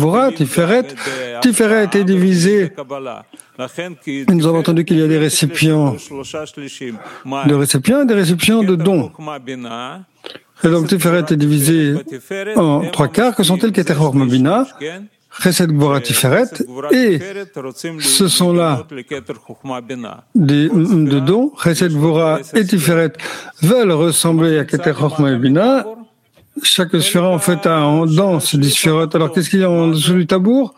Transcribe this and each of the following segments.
Gvura, Tiferet. Tiferet est divisé. Nous avons entendu qu'il y a des récipients et des récipients de dons. Et donc Tiferet est divisé en trois quarts. Que sont-elles? Keter Chochma Bina, Chesed Gvura Tiferet, et ce sont là de dons. Chesed Gvura et Tiferet veulent ressembler à Keter Chochma Bina. Chaque sphère en fait a en dedans ces 10 sphérotes. Alors qu'est-ce qu'il y a en dessous du tabour?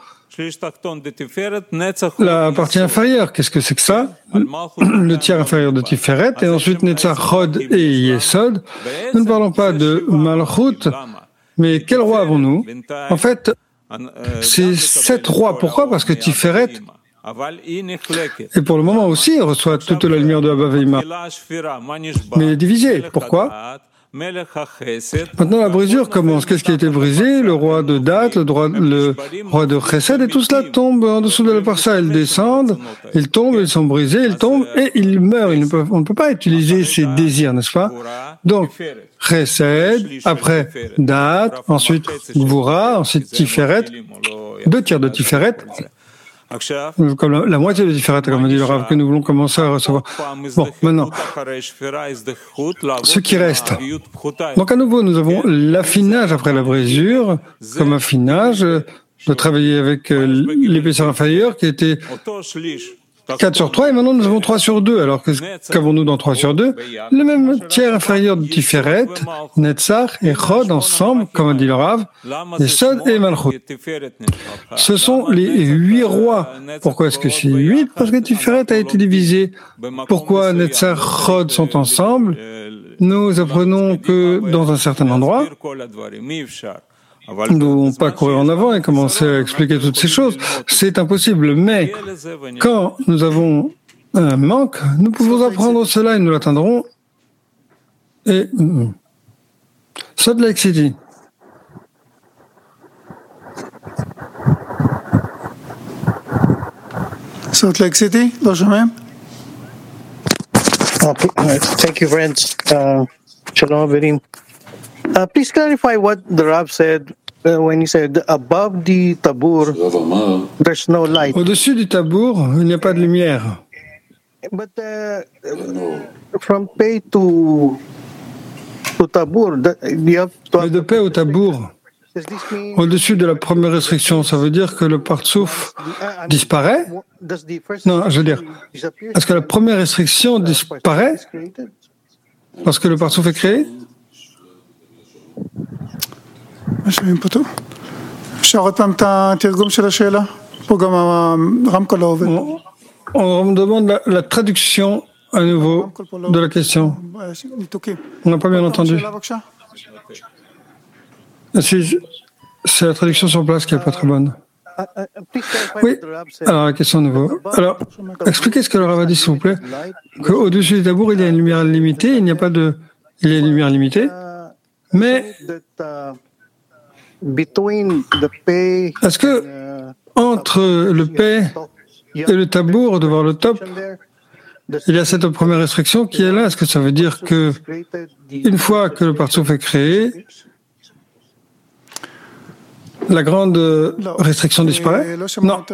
La partie inférieure, qu'est-ce que c'est que ça? Le tiers inférieur de Tiferet, et ensuite Netzach, Chod et Yesod. Nous ne parlons pas de Malchut, mais quel roi avons-nous? En fait, c'est 7 rois. Pourquoi? Parce que Tiferet, et pour le moment aussi, reçoit toute la lumière de Abba Veima, mais est divisée. Pourquoi? Maintenant, la brisure commence. Qu'est-ce qui a été brisé? Le roi de date, le roi de Chesed, et tout cela tombe en dessous de la parsa. Ils descendent, ils tombent, ils sont brisés, ils tombent et ils meurent. On ne peut pas utiliser ces désirs, n'est-ce pas? Donc, Chesed, après date, ensuite Gvura, ensuite Tiferet, 2 tiers de Tiferet. Comme la moitié de Tiferet, comme dit le Rav, que nous voulons commencer à recevoir. Bon, maintenant, ce qui reste. Donc à nouveau, nous avons l'affinage après la brisure, comme affinage, de travailler avec l'épaisseur inférieure qui était 4 sur 3, et maintenant nous avons 3 sur 2. Alors qu'avons-nous dans 3 sur 2? Le même tiers inférieur de Tiferet, Netzach et Chod ensemble, comme a dit le Rav, et Sod et Malchut. Ce sont les 8 rois. Pourquoi est-ce que c'est 8? Parce que Tiferet a été divisé. Pourquoi Netzach, Chod sont ensemble? Nous apprenons que dans un certain endroit, nous ne devons pas courir en avant et commencer à expliquer toutes ces choses. C'est impossible. Mais quand nous avons un manque, nous pouvons apprendre cela et nous l'atteindrons. Et Salt Lake City. Salt Lake City, Benjamin. Thank you, friends. Shalom, Averim. Please clarify what the Rav said when he said above the tabur, there's no light. Au-dessus du tabour, il n'y a pas de lumière. But from pay to tabur, you have to. Mais de paix au tabour, au-dessus de la première restriction, ça veut dire que le partsouf disparaît? Non, je veux dire, est-ce que la première restriction disparaît lorsque le partsouf est créé? משמיעים פה טוב? אפשר עוד פעם את התרגום של השאלה? פה גם הרמקול לא עובד. On me demande la traduction à nouveau de la question. On n'a pas bien entendu. C'est la traduction sur place qui n'est pas très bonne. Oui, alors la question à nouveau. Alors, expliquez ce que le Rav a dit, s'il vous plaît. Qu'au-dessus du tabour, il y a une lumière limitée, il y a une lumière limitée, mais est-ce que entre le paix et le tabour, de voir le top, il y a cette première restriction qui est là? Est-ce que ça veut dire que une fois que le partsouf est créé, la grande restriction disparaît? Non.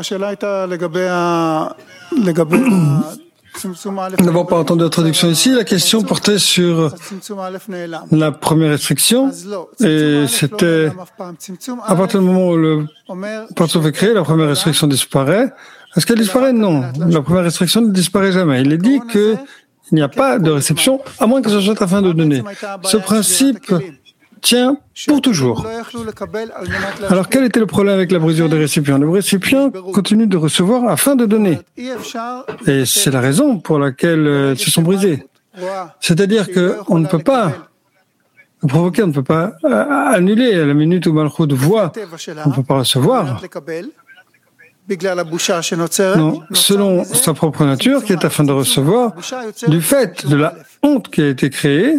Nous n'avons pas entendu la traduction ici. La question portait sur la première restriction, et c'était à partir du moment où le partsouf est créé, la première restriction disparaît. Est-ce qu'elle disparaît? Non. La première restriction ne disparaît jamais. Il est dit qu'il n'y a pas de réception, à moins que ce soit afin de donner. Ce principe tient pour toujours. Alors, quel était le problème avec la brisure des récipients? Les récipients continuent de recevoir afin de donner. Et c'est la raison pour laquelle ils se sont brisés. C'est-à-dire qu'on ne peut pas provoquer, on ne peut pas annuler à la minute où Malchut voit, on ne peut pas recevoir. Non, selon sa propre nature, qui est afin de recevoir, du fait de la honte qui a été créée,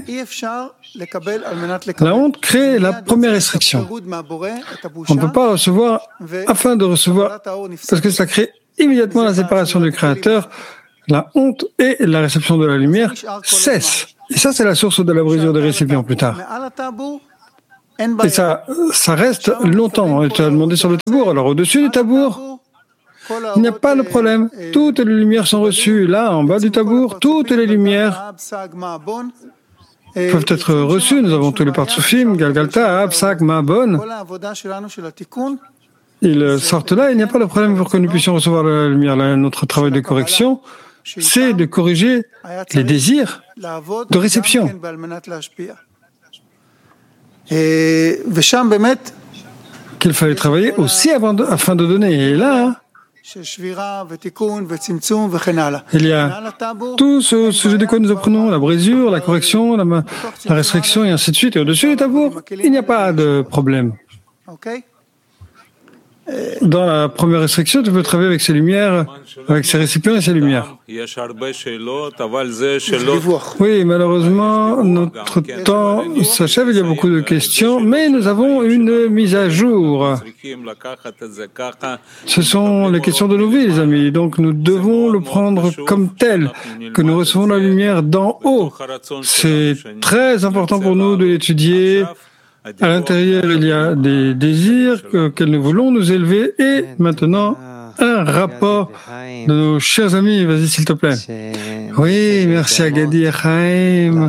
la honte crée la première restriction. On ne peut pas recevoir afin de recevoir, parce que ça crée immédiatement la séparation du Créateur. La honte et la réception de la lumière cessent. Et ça, c'est la source de la brisure des récipients plus tard. Et ça reste longtemps. Et tu as demandé sur le tabour. Alors au-dessus du tabour, il n'y a pas de problème. Toutes les lumières sont reçues. Là, en bas du tabour, toutes les lumières peuvent être reçues. Nous avons tous les partsufim, Galgalta, Absak, Ma'abon. Ils sortent là, il n'y a pas de problème pour que nous puissions recevoir la lumière. Là, notre travail de correction, c'est de corriger les désirs de réception. Qu'il fallait travailler aussi afin de donner. Et là, il y a tout ce sujet de quoi nous apprenons, la brisure, la correction, la restriction et ainsi de suite. Et au-dessus du tabour, il n'y a pas de problème. Dans la première restriction, tu peux travailler avec ces lumières, avec ces récipients et ces lumières. Oui, malheureusement, notre temps s'achève, il y a beaucoup de questions, mais nous avons une mise à jour. Ce sont les questions de nos vies, les amis, donc nous devons le prendre comme tel, que nous recevons la lumière d'en haut. C'est très important pour nous de l'étudier. À l'intérieur, il y a des désirs que nous voulons nous élever et maintenant, un rapport de nos chers amis. Vas-y, s'il te plaît. Oui, merci à Gadi et Chaim.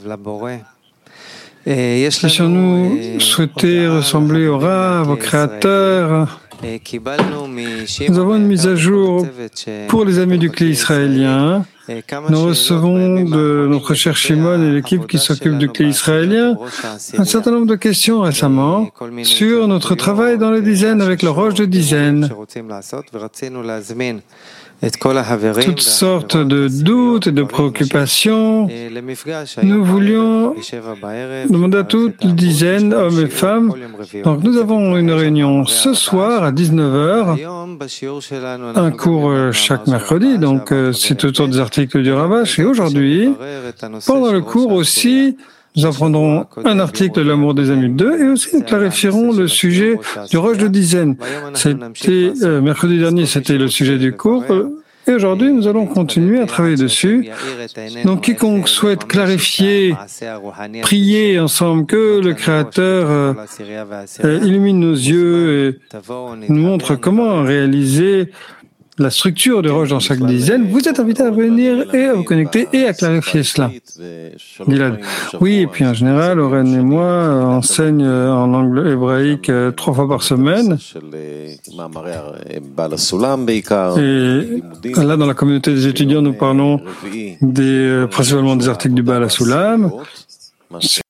Puissions-nous souhaiter ressembler au Rav, au Créateur. Nous avons une mise à jour pour les amis du clé israélien. Nous recevons de notre cher Shimon et l'équipe qui s'occupe du clé israélien un certain nombre de questions récemment sur notre travail dans les dizaines avec le roche de dizaines. Toutes sortes de doutes et de préoccupations. Nous voulions demander à toutes les dizaines, hommes et femmes. Donc nous avons une réunion ce soir à 19h, un cours chaque mercredi, donc c'est autour des articles du Ravash. Et aujourd'hui, pendant le cours aussi, nous apprendrons un article de l'amour des amis 2 et aussi nous clarifierons le sujet du roche de dizaine. C'était mercredi dernier, c'était le sujet du cours. Et aujourd'hui, nous allons continuer à travailler dessus. Donc, quiconque souhaite clarifier, prier ensemble que le Créateur illumine nos yeux et nous montre comment réaliser la structure de roche dans chaque dizaine, vous êtes invité à venir et à vous connecter et à clarifier cela. Gilad. Oui, et puis en général, Oren et moi enseignent en langue hébraïque 3 fois par semaine. Et là, dans la communauté des étudiants, nous parlons principalement des articles du Baal HaSulam.